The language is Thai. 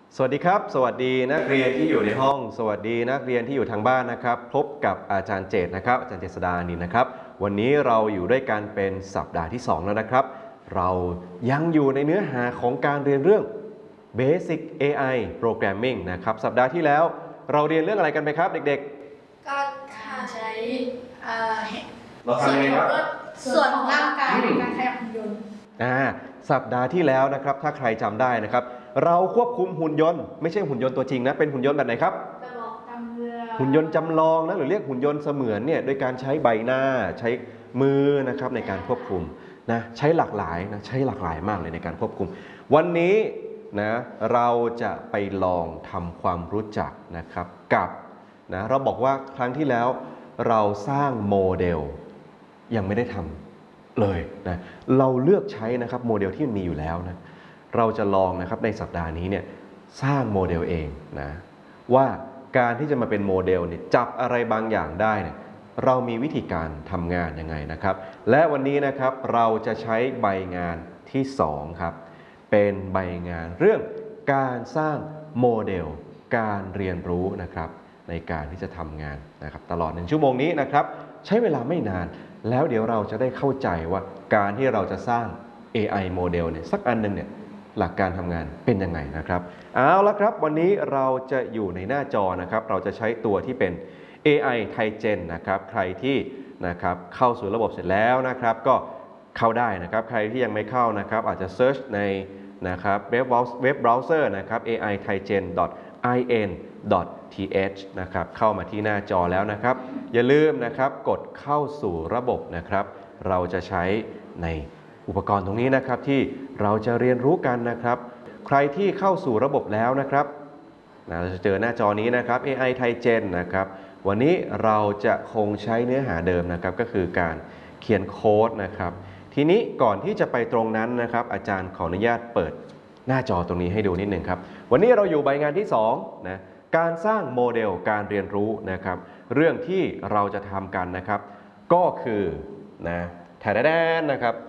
สวัสดีครับสวัสดีนักเรียนที่อยู่ในห้องสวัสดีนักเรียนที่อยู่ทางบ้านนะครับพบกับอาจารย์เจตนะครับอาจารย์เจษฎานินนะครับวันนี้เราอยู่ด้วยกันเป็นสัปดาห์ที่2แล้วนะครับเรายังอยู่ในเนื้อหาของการเรียนเรื่อง Basic AI Programming นะครับสัปดาห์ที่แล้วเราเรียนเรื่องอะไรกันไปครับเด็กการใช้ๆเราทำยังไงครับส่วนของร่างกายในการขยับหุ่นยนต์สัปดาห์ที่แล้วนะครับถ้าใครจำได้นะครับเราควบคุมหุ่นยนต์ไม่ใช่หุ่นยนต์ตัวจริงนะเป็นหุ่นยนต์แบบไหนครับหุ่นยนต์จำลองนะหรือเรียกหุ่นยนต์เสมือนเนี่ยโดยการใช้ใบหน้าใช้มือนะครับในการควบคุมนะใช้หลากหลายนะใช้หลากหลายมากเลยในการควบคุมวันนี้นะเราจะไปลองทำความรู้จักนะครับกับนะเราบอกว่าครั้งที่แล้วเราสร้างโมเดลยังไม่ได้ทำเลยนะเราเลือกใช้นะครับโมเดลที่มันมีอยู่แล้วนะเราจะลองนะครับในสัปดาห์นี้เนี่ยสร้างโมเดลเองนะว่าการที่จะมาเป็นโมเดลเนี่ยจับอะไรบางอย่างได้เนี่ยเรามีวิธีการทำงานยังไงนะครับและวันนี้นะครับเราจะใช้ใบงานที่2ครับเป็นใบงานเรื่องการสร้างโมเดลการเรียนรู้นะครับในการที่จะทำงานนะครับตลอด1 ชั่วโมงนี้นะครับใช้เวลาไม่นานแล้วเดี๋ยวเราจะได้เข้าใจว่าการที่เราจะสร้าง AI โมเดลเนี่ยสักอันหนึ่งเนี่ยหลักการทำงานเป็นยังไงนะครับเอาละครับวันนี้เราจะอยู่ในหน้าจอนะครับเราจะใช้ตัวที่เป็น AI TiGen นะครับใครที่นะครับเข้าสู่ระบบเสร็จแล้วนะครับก็เข้าได้นะครับใครที่ยังไม่เข้านะครับอาจจะเซิร์ชในนะครับเว็บเบราว์เซอร์นะครับ aitigen.in.th นะครับเข้ามาที่หน้าจอแล้วนะครับอย่าลืมนะครับกดเข้าสู่ระบบนะครับเราจะใช้ในอุปกรณ์ตรงนี้นะครับที่เราจะเรียนรู้กันนะครับใครที่เข้าสู่ระบบแล้วนะครับเราจะเจอหน้าจอนี้นะครับ AI TiGen นะครับวันนี้เราจะคงใช้เนื้อหาเดิมนะครับก็คือการเขียนโค้ดนะครับทีนี้ก่อนที่จะไปตรงนั้นนะครับอาจารย์ขออนุญาตเปิดหน้าจอตรงนี้ให้ดูนิดนึงครับวันนี้เราอยู่ใบงานที่2นะการสร้างโมเดลการเรียนรู้นะครับเรื่องที่เราจะทำกันนะครับก็คือนะแทนนะครับ